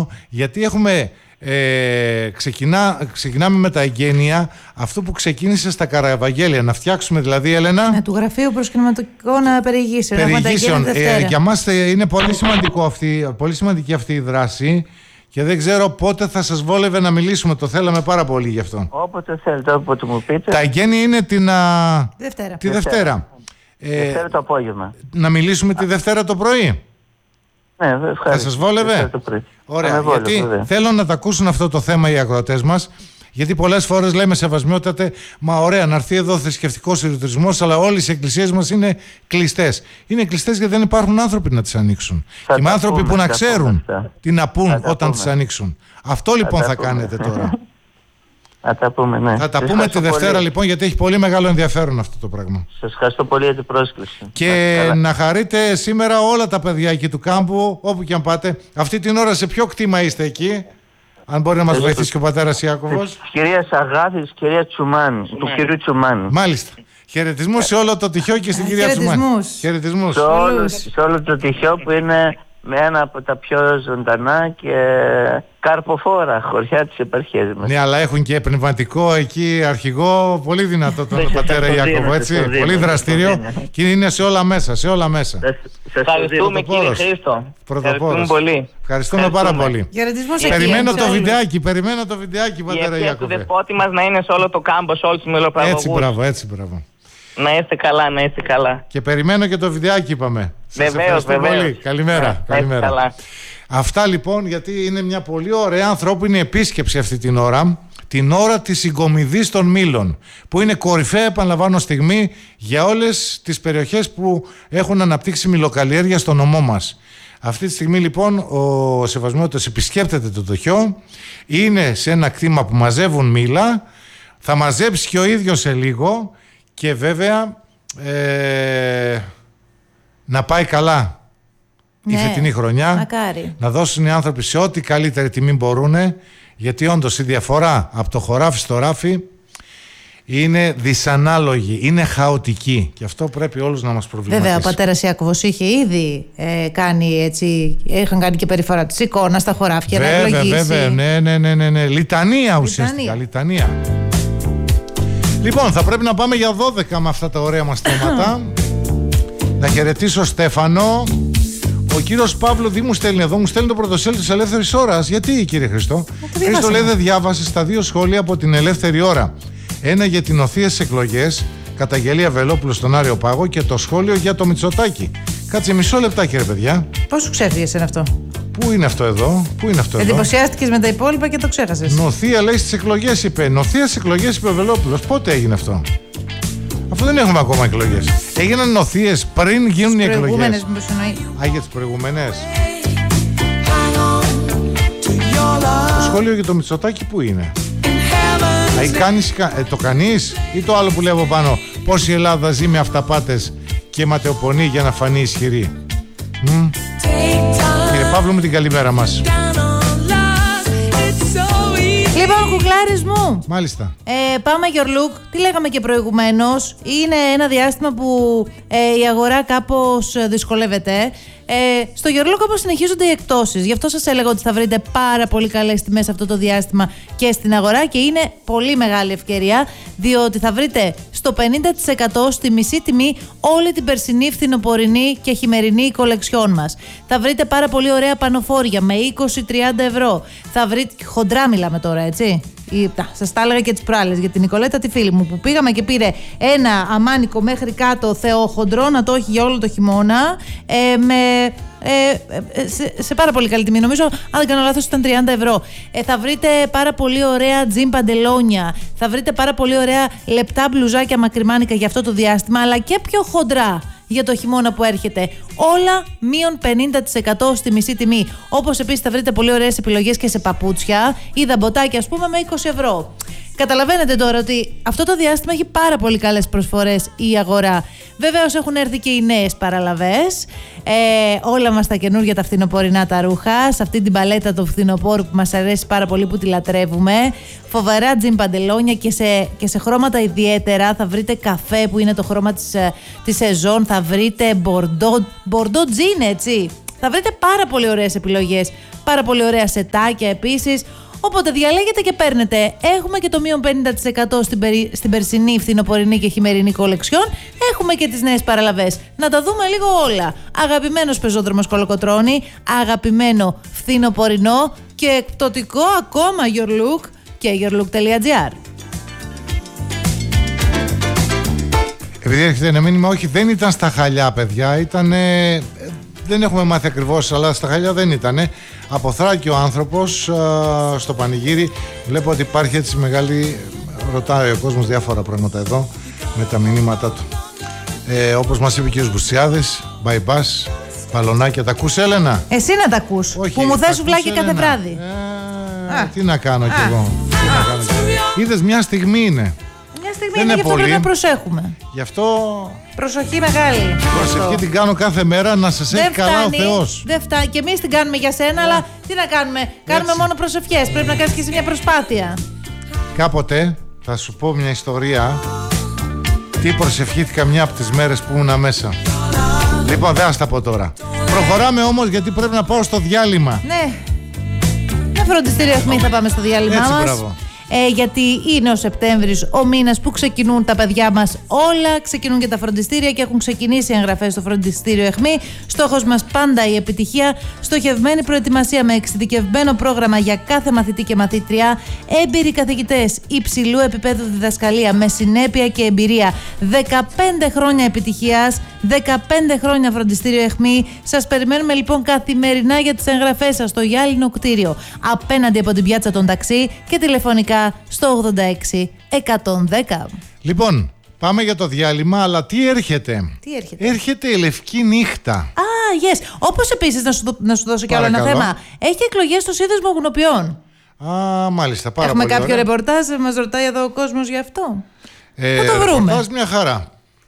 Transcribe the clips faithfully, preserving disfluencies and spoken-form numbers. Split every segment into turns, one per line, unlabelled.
μόνο γιατί έχουμε ε, ξεκινά, ξεκινάμε με τα εγγένεια αυτό που ξεκίνησε στα Καραβαγγέλια. Να φτιάξουμε δηλαδή, Έλενα,
ναι, του Γραφείου Προσκυνηματικών Περιηγήσεων.
Περιηγήσεων. Ε, για μας είναι πολύ, σημαντικό αυτή, πολύ σημαντική αυτή η δράση. Και δεν ξέρω πότε θα σας βόλευε να μιλήσουμε. Το θέλαμε πάρα πολύ γι' αυτό.
Όποτε θέλετε, όποτε μου πείτε.
Τα εγγένεια είναι την, α...
Δευτέρα.
τη Δευτέρα.
Δευτέρα, Δευτέρα το απόγευμα.
Να μιλήσουμε τη Δευτέρα το πρωί.
Ναι, ευχαριστώ.
Θα σας βόλευε? Ωραία, γιατί βέβαια. Θέλω να τα ακούσουν αυτό το θέμα οι ακροατές μας. Γιατί πολλές φορές λέμε σεβασμιότατε, μα ωραία να έρθει εδώ θρησκευτικός ειρηνοτρισμός, αλλά όλες οι εκκλησίες μας είναι κλειστές. Είναι κλειστές γιατί δεν υπάρχουν άνθρωποι να τις ανοίξουν. Θα και με άνθρωποι πούμε, που να ξέρουν τι να πούν όταν τις ανοίξουν. Αυτό λοιπόν θα, θα κάνετε τώρα.
Θα τα πούμε, ναι.
Θα τα πούμε τη Δευτέρα πολύ. Λοιπόν, γιατί έχει πολύ μεγάλο ενδιαφέρον αυτό το πράγμα.
Σας ευχαριστώ πολύ για την πρόσκληση.
Και να χαρείτε σήμερα όλα τα παιδιά εκεί του κάμπου, όπου και αν πάτε. Αυτή την ώρα σε ποιο κτήμα είστε εκεί? Αν μπορεί να μας βοηθήσει και ο πατέρας Ιάκωβος.
Της κυρίας Αγάπης, της κυρία Τσουμάνη, του κυρίου Τσουμάνη.
Μάλιστα. Χαιρετισμούς σε όλο το τυχιό και στην κυρία Τσουμάνη.
Χαιρετισμούς.
Σε όλο, σε όλο το τυχιό που είναι με ένα από τα πιο ζωντανά και καρποφόρα χωριά της επαρχίας μας.
Ναι, αλλά έχουν και πνευματικό εκεί αρχηγό, πολύ δυνατό τον πατέρα Ιάκωβο, έτσι. Πολύ δραστήριο και είναι σε όλα μέσα, σε όλα μέσα.
Ευχαριστούμε κύριε Χρήστο. Ευχαριστούμε πολύ.
Ευχαριστούμε πάρα πολύ. Περιμένω το βιντεάκι, περιμένω το βιντεάκι, πατέρα Ιάκωβε.
Και του δεσπότη μας να είναι σε όλο το κάμπο, σε όλους τους μελοπραγωγούς.
Έτσι, μπράβο, έτσι, μπράβο.
Να είστε καλά, να είστε καλά.
Και περιμένω και το βιντεάκι, είπαμε.
Βεβαίως, βεβαίως.
Καλημέρα. Καλημέρα. Καλά. Αυτά λοιπόν, γιατί είναι μια πολύ ωραία ανθρώπινη επίσκεψη αυτή την ώρα. Την ώρα της συγκομιδής των Μήλων, που είναι κορυφαία, επαναλαμβάνω, στιγμή για όλες τις περιοχές που έχουν αναπτύξει μηλοκαλλιέργεια στο νομό μας. Αυτή τη στιγμή λοιπόν ο Σεβασμιότατος επισκέπτεται το Τοχιό, είναι σε ένα κτήμα που μαζεύουν μήλα, θα μαζέψει και ο ίδιος σε λίγο και βέβαια ε, να πάει καλά η ναι, φετινή χρονιά,
μακάρι.
Να δώσουν οι άνθρωποι σε ό,τι καλύτερη τιμή μπορούν, γιατί όντως η διαφορά από το χωράφι στο ράφι είναι δυσανάλογη, είναι χαοτική και αυτό πρέπει όλους να μας προβληματίσει.
Βέβαια, ο πατέρας Ιάκωβος είχε ήδη ε, κάνει έτσι, είχαν κάνει και περιφορά της εικόνα στα χωράφια.
Βέβαια,
να εκλογήσει.
βέβαια, ναι, ναι, ναι, ναι, ναι. Λιτανία ουσιαστικά, λιτανία. Λοιπόν, θα πρέπει να πάμε για δώδεκα με αυτά τα ωραία μας θέματα. Να χαιρετήσω Στέφανο. Ο κύριος Παύλο τι μου στέλνει εδώ, μου στέλνει το πρωτοσέλιδο της Ελεύθερης Ώρας. Γιατί, κύριε Χριστό? Χρήστο, λέει, δεν διάβασε στα δύο σχόλια από την Ελεύθερη Ώρα. Ένα για την οθείες εκλογές, καταγγελία Βελόπουλου στον Άριο Πάγο, και το σχόλιο για το Μητσοτάκι. Κάτσε μισό λεπτάκι, ρε παιδιά.
Πώς σου ξέφυγες είναι αυτό?
Πού είναι αυτό εδώ, πού είναι αυτό εδώ?
Εντυπωσιάστηκες με τα υπόλοιπα και το ξέχασες.
Νοθεία, λέει, στις εκλογές είπε. Νοθεία στις εκλογές είπε ο Βελόπουλος. Πότε έγινε αυτό? Αφού δεν έχουμε ακόμα εκλογές. Έγιναν νοθείες πριν γίνουν οι εκλογές.
Προηγούμενες, μήπως εννοεί.
Α, για τις προηγούμενες. Το σχόλιο για το Μητσοτάκι πού είναι? Α, κάνεις, ε, το κανείς ή το άλλο που λέω από πάνω? Πώς η Ελλάδα ζει με αυταπάτες και ματαιοπονεί για να φανεί ισχυρή. Μ? Κύριε Παύλο, με την καλημέρα μας.
Λοιπόν, κουκλάρες μου.
Μάλιστα.
Ε, πάμε your look. Τι λέγαμε και προηγουμένως. Είναι ένα διάστημα που ε, η αγορά κάπως δυσκολεύεται. Ε, στο your look όπως συνεχίζονται οι εκτόσεις. Γι' αυτό σας έλεγα ότι θα βρείτε πάρα πολύ καλές τιμές αυτό το διάστημα και στην αγορά, και είναι πολύ μεγάλη ευκαιρία, διότι θα βρείτε στο πενήντα τοις εκατό στη μισή τιμή όλη την περσινή, φθινοπορεινή και χειμερινή κολεξιόν μας. Θα βρείτε πάρα πολύ ωραία πανοφόρια με είκοσι με τριάντα ευρώ. Θα βρείτε, χοντρά μιλάμε τώρα, έτσι. Σας τα έλεγα και τις προάλλες για την Νικολέτα, τη φίλη μου, που πήγαμε και πήρε ένα αμάνικο μέχρι κάτω θεοχοντρό, να το έχει για όλο το χειμώνα, ε, με, ε, σε, σε πάρα πολύ καλή τιμή. Νομίζω, αν δεν κάνω λάθος, ήταν τριάντα ευρώ. Ε, θα βρείτε πάρα πολύ ωραία τζιν παντελόνια. Θα βρείτε πάρα πολύ ωραία λεπτά μπλουζάκια μακριμάνικα για αυτό το διάστημα, αλλά και πιο χοντρά για το χειμώνα που έρχεται. Όλα μείον πενήντα τοις εκατό στη μισή τιμή. Όπως επίσης θα βρείτε πολύ ωραίες επιλογές και σε παπούτσια ή δαμποτάκια, ας πούμε, με είκοσι ευρώ. Καταλαβαίνετε τώρα ότι αυτό το διάστημα έχει πάρα πολύ καλές προσφορές η αγορά. Βεβαίως έχουν έρθει και οι νέες παραλαβές. Ε, όλα μας τα καινούργια τα φθινοπορεινά τα ρούχα, σε αυτή την παλέτα του φθινοπόρου που μας αρέσει πάρα πολύ, που τη λατρεύουμε. Φοβερά τζιν παντελόνια και σε, και σε χρώματα ιδιαίτερα. Θα βρείτε καφέ που είναι το χρώμα της, της σεζόν. Θα βρείτε μπορντό, μπορντό τζιν, έτσι. Θα βρείτε πάρα πολύ ωραίες επιλογές, πάρα πολύ ωραία σετάκια επίσης. Οπότε διαλέγετε και παίρνετε. Έχουμε και το μείον πενήντα τοις εκατό στην, περι... στην περσινή, φθινοπορεινή και χειμερινή κολεξιόν. Έχουμε και τις νέες παραλαβές. Να τα δούμε λίγο όλα. Αγαπημένος πεζόδρομος Κολοκοτρώνη, αγαπημένο φθινοπορεινό και εκπτωτικό ακόμα Your Look και yourlook.gr.
Επειδή έρχεται ένα μήνυμα, όχι, δεν ήταν στα Χαλιά, παιδιά. Ήτανε... Δεν έχουμε μάθει ακριβώς, αλλά στα Χαλιά δεν ήτανε. Από Θράκη ο άνθρωπος, α, στο Πανηγύρι. Βλέπω ότι υπάρχει έτσι μεγάλη... Ρωτάει ο κόσμος διάφορα πράγματα εδώ με τα μηνύματα του. Ε, όπως μας είπε ο κ. Μπουσιάδης, bypass, παλονάκια. Τα ακούς, Έλενα?
Εσύ να τα ακούς,
όχι,
που μου θες σουβλάκι κάθε βράδυ.
Ε, α, τι να κάνω κι εγώ. Είδες, μια στιγμή είναι.
Μια στιγμή δεν είναι, γι' αυτό πρέπει να προσέχουμε.
Γι' αυτό...
Προσοχή μεγάλη.
Προσευχή την κάνω κάθε μέρα, να σας έχει καλά ο Θεός.
Δεν φτάνει. Και εμείς την κάνουμε για σένα, yeah. αλλά τι να κάνουμε. Κάνουμε έτσι. Μόνο προσευχές. Πρέπει να κάνεις και εσύ μια προσπάθεια.
Κάποτε θα σου πω μια ιστορία. Τι προσευχήθηκα μια από τις μέρες που ήμουνα μέσα. Λοιπόν, δεν θα τα πω τώρα. Προχωράμε όμως, γιατί πρέπει να πάω στο διάλειμμα.
Ναι. Με φροντιστήριο αιχμή θα πάμε στο διάλειμμα
έτσι,
μας.
Μπράβο.
Ε, γιατί είναι ο Σεπτέμβρης, ο μήνας που ξεκινούν τα παιδιά μας όλα, ξεκινούν και τα φροντιστήρια και έχουν ξεκινήσει οι εγγραφές στο φροντιστήριο αιχμή. Στόχος μας πάντα η επιτυχία, στοχευμένη προετοιμασία με εξειδικευμένο πρόγραμμα για κάθε μαθητή και μαθήτρια, έμπειροι καθηγητές υψηλού επίπεδου διδασκαλία με συνέπεια και εμπειρία, δεκαπέντε χρόνια επιτυχίας, δεκαπέντε χρόνια φροντιστήριο αιχμή. Σας περιμένουμε λοιπόν καθημερινά για τις εγγραφές σας στο γυάλινο κτίριο, απέναντι από την πιάτσα των ταξί και τηλεφωνικά στο ογδόντα έξι εκατόν δέκα.
Λοιπόν, πάμε για το διάλειμμα, αλλά τι έρχεται?
Τι έρχεται?
Έρχεται η λευκή νύχτα.
Α, ah, yes. Όπως επίσης, να σου, να σου δώσω κι άλλο ένα θέμα. Έχει εκλογές στο Σύνδεσμο Γουνοποιών.
Α, μάλιστα, πάρα
Έχουμε
πολύ
κάποιο
ωραία.
ρεπορτάζ, μας ρωτάει εδώ ο κόσμος γι' αυτό.
Ε,
θα το βρούμε.
Ρεπορτάζ μια χαρά.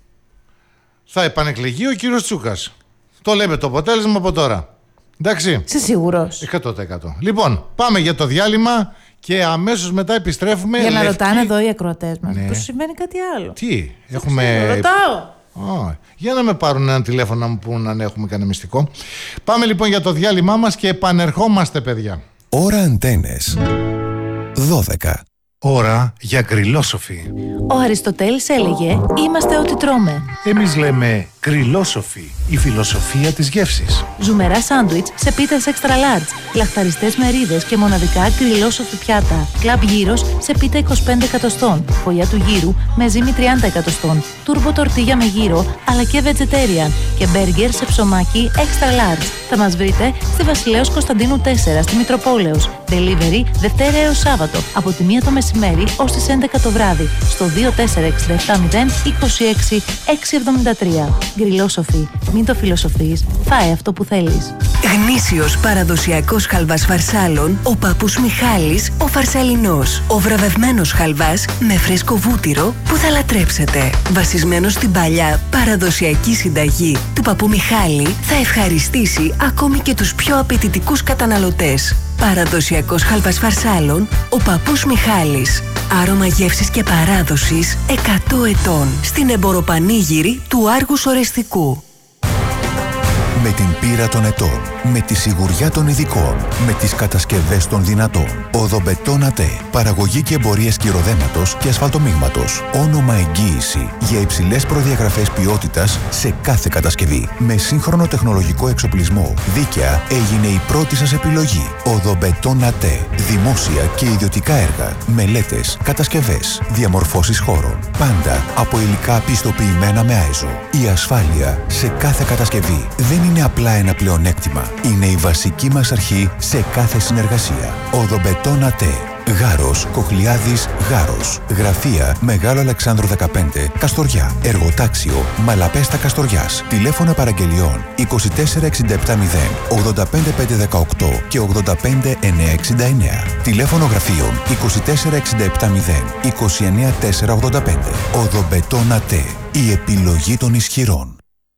Θα επανεκλεγεί ο κύριος Τσούκας. Το λέμε το αποτέλεσμα από τώρα. Εντάξει.
Είσαι σίγουρος?
εκατό τοις εκατό. Λοιπόν, πάμε για το διάλειμμα και αμέσως μετά επιστρέφουμε.
Για να
λευκή...
ρωτάνε εδώ οι ακροατές μας.
Ναι.
Πώς συμβαίνει κάτι άλλο.
Τι, έχουμε.
Ρωτάω.
Oh, για να με πάρουν ένα τηλέφωνο να μου πούν αν έχουμε κανένα μυστικό. Πάμε λοιπόν για το διάλειμμά μας και επανερχόμαστε, παιδιά.
Ώρα Αντένες δώδεκα.
Ώρα για γκριλόσοφι.
Ο Αριστοτέλης έλεγε «Είμαστε ό,τι τρώμε».
Εμείς λέμε γκριλόσοφι, η φιλοσοφία της γεύσης.
Ζουμερά σάντουιτς σε πίτες extra large, λαχταριστές μερίδες και μοναδικά γκριλόσοφι πιάτα. Κλαμπ γύρος σε πίτα είκοσι πέντε εκατοστών, φωλιά του γύρου με ζύμη τριάντα εκατοστών, τούρμπο τορτίγια με γύρο αλλά και vegetarian και μπέργκερ σε ψωμάκι extra large. Θα μας βρείτε στη Βασιλέως Κωνσταντίνου τέσσερα στη Μητροπόλεως. Delivery Δευτέρα έως Σάββατο από τη μία το μεσημέρι ως τις έντεκα το βράδυ στο δύο τέσσερα έξι επτά μηδέν είκοσι έξι εξακόσια εβδομήντα τρία. Γκριλόσοφι. Μην το φιλοσοφείς. Φάε αυτό που θέλεις.
Γνήσιος παραδοσιακός χαλβάς φαρσάλων, ο παππούς Μιχάλης, ο Φαρσαλινός. Ο βραβευμένος χαλβάς με φρέσκο βούτυρο που θα λατρέψετε. Βασισμένος στην παλιά παραδοσιακή συνταγή του παππού Μιχάλη, θα ευχαριστήσει ακόμη και τους πιο απαιτητικούς καταναλωτές. Παραδοσιακός χαλβάς φαρσάλων, ο παππούς Μιχάλης. Άρωμα γεύσης και παράδοσης εκατό ετών. Στην εμποροπανήγυρη του Άργους Ορεστικού.
Με την πείρα των ετών, με τη σιγουριά των ειδικών, με τις κατασκευές των δυνατών. Οδομπετόν ΑΤΕ. Παραγωγή και εμπορία σκυροδέματος και ασφαλτομίγματος. Όνομα εγγύηση για υψηλές προδιαγραφές ποιότητας σε κάθε κατασκευή. Με σύγχρονο τεχνολογικό εξοπλισμό. Δίκαια έγινε η πρώτη σας επιλογή. Οδομπετόν ΑΤΕ. Δημόσια και ιδιωτικά έργα. Μελέτες, κατασκευές, διαμορφώσεις χώρων. Πάντα από υλικά πιστοποιημένα με άιζο. Η ασφάλεια σε κάθε κατασκευή δεν είναι απλά ένα πλεονέκτημα. Είναι η βασική μας αρχή σε κάθε συνεργασία. Οδομπετόν ΑΤΕ. Γάρος, Κοχλιάδης, Γάρος. Γραφεία Μεγάλο Αλεξάνδρου δεκαπέντε, Καστοριά. Εργοτάξιο Μαλαπέστα Καστοριάς. Τηλέφωνα παραγγελιών είκοσι τέσσερα εξήντα επτά μηδέν ογδόντα πέντε πεντακόσια δεκαοκτώ και ογδόντα πέντε εννιακόσια εξήντα εννέα. Τηλέφωνο γραφείων είκοσι τέσσερα εξήντα επτά μηδέν είκοσι εννέα τετρακόσια ογδόντα πέντε. Οδομπετόν ΑΤΕ. Η επιλογή των ισχυρών.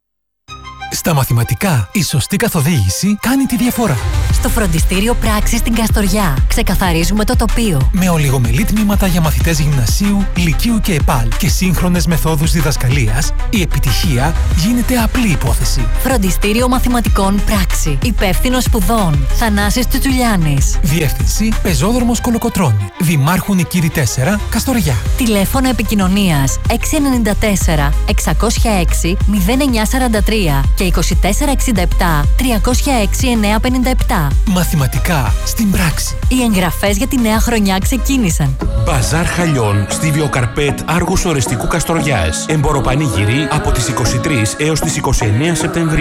Στα μαθηματικά, η σωστή καθοδήγηση κάνει τη διαφορά.
Στο φροντιστήριο Πράξης στην Καστοριά ξεκαθαρίζουμε το τοπίο.
Με ολιγομελή τμήματα για μαθητές γυμνασίου, λυκείου και ΕΠΑΛ και σύγχρονες μεθόδους διδασκαλίας, η επιτυχία γίνεται απλή υπόθεση.
Φροντιστήριο Μαθηματικών Πράξης. τάξη. Υπεύθυνος σπουδών Θανάσης Τσουτσουλιάνης.
Διεύθυνση Πεζόδρομος Κολοκοτρώνη. Δημάρχου Νικήρη τέσσερα, Καστοριά.
Τηλέφωνο επικοινωνίας έξι εννιά τέσσερα εξακόσια έξι μηδέν εννιά σαράντα τρία και είκοσι τέσσερα εξήντα επτά τριακόσια έξι εννιά πενήντα επτά.
Μαθηματικά στην πράξη.
Οι εγγραφές για τη νέα χρονιά ξεκίνησαν.
Μπαζάρ Χαλιών στη Βιοκαρπέτ Άργους Ορεστικού Καστοριάς. Εμποροπανήγυρη από τις είκοσι τρεις έως τις είκοσι εννέα Σεπτεμβρίου.